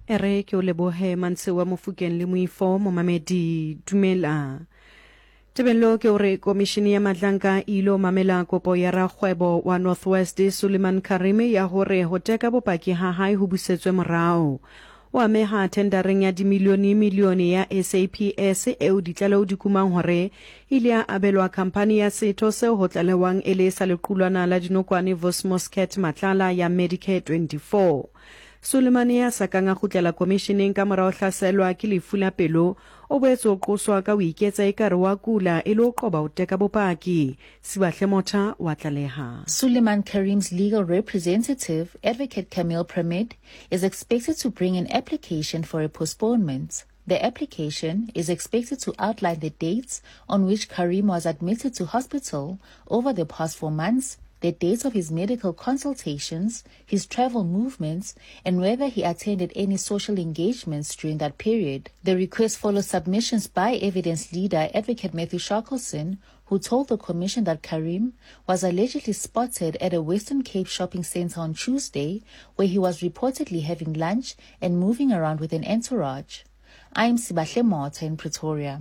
Ere ke o lebohe Manse wa Mofokeng le Moifo Momamedi dumela. Tebello ke hore komishini ya Madlanka ilo mamela kopo ya rakgwebo wa Northwest Suleiman Karimi ya hore ho teka bopaki ha hae ho busetswe morao. O ameha tendering ya dimilione ya SAPS eo ditlaleho di kumang hore ile ya abelwa kampani ya setho seo ho tlalewang e le sa lequlwana la dinokwane Vosmoscat Matlala ya Medicare 24. Suleiman ya sakanga khutlela komishineng ka morao hlaselwa ke lefu la pelo o boetse o qoswa ka o iketsa ekare wa kula e le o qoba ho teka bopaki. Sibahle Motha wa tlaleha. Suleiman Karim's legal representative, Advocate Camille Pramid, is expected to bring an application for a postponement. The application is expected to outline the dates on which Karim was admitted to hospital over the past 4 months, the dates of his medical consultations, his travel movements, and whether he attended any social engagements during that period. The request follows submissions by evidence leader Advocate Matthew Shackleson, who told the commission that Karim was allegedly spotted at a Western Cape shopping center on Tuesday, where he was reportedly having lunch and moving around with an entourage. I'm Sibahle Motha in Pretoria.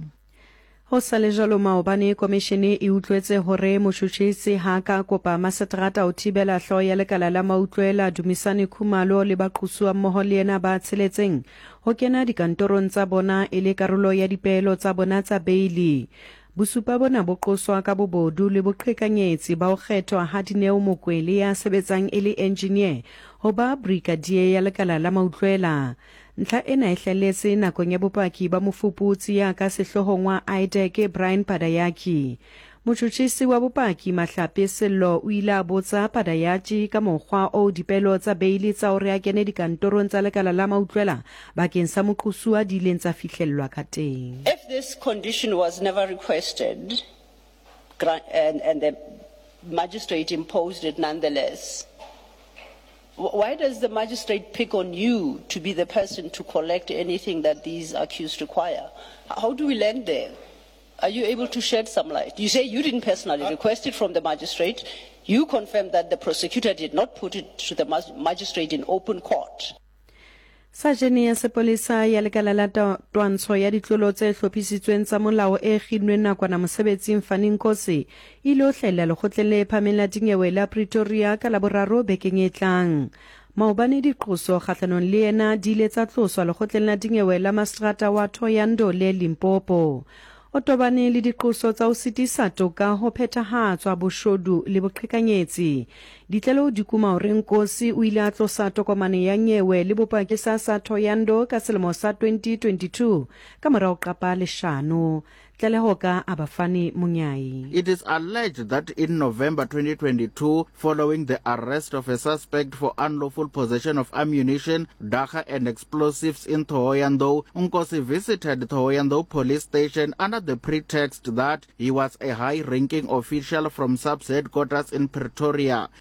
Ho sale jalo maobane komishene e utlwetse hore motjhutjhisi ha ka kopa maseterata o thibela hlo ya lekala la mautlwela Dumisani Khumalo le baqhusuwa mmoho le yena ba tsheletseng ho kena dikantorong tsa bona e le karolo ya dipehelo tsa bona tsa beili. Bosupa bona bo qoswa ka bobodu le boqhekanyetsi ba ho kgethwa ha Dineo Mokwele ya sebetsang e le engineer ho ba brigadier ya lekala la mautlwela. Ntlha ena e hleletse nakong ya bopaki ba mofuputsi ya ka sehlohongwa IDEC Brian Padayaki. Motjhutjhisi wa bopaki Mahlapi Sello o ile a botsa Padayaki ka mokgwa o dipelo tsa beili tsa hore a kene dikantorong tsa lekala la mautlwela bakeng sa moqosuwa di ileng tsa fihlellwa ka teng. If this condition was never requested and the magistrate imposed it nonetheless, why does the magistrate pick on you to be the person to collect anything that these accused require? How do we land there? Are you able to shed some light? You say you didn't personally request it from the magistrate. You confirm that the prosecutor did not put it to the magistrate in open court. Sajene ya sepolesa ya lekala la twantsho ya ditlolo tse hlophisitsweng tsa molao e kginnweng nakwana mosebetsing Fanny Nkosi ile o hlahella lekgotleng le phahameng la dinyewe la Pretoria ka Laboraro bekeng e tlang. Maobane diqoso kgahlanong le yena di ile tsa tloswa lekgotleng la dinyewe la Mastrata wa Thohoyandou le Limpopo. O tobane le diqoso tsa ho sitisa toka ho phethahatswa boshodu le boqhekanyetsi. Ditlelo di kuma hore Nkosi o ile a tlosa tokomane ya nyewe le bopaki sa Thohoyandou ka selemo sa 2022 ka morao qapa leshano. It is alleged that in November 2022, following the arrest of a suspect for unlawful possession of ammunition, dagga and explosives in Thohoyandou, Nkosi visited Thohoyandou police station under the pretext that he was a high-ranking official from sub-headquarters in Pretoria.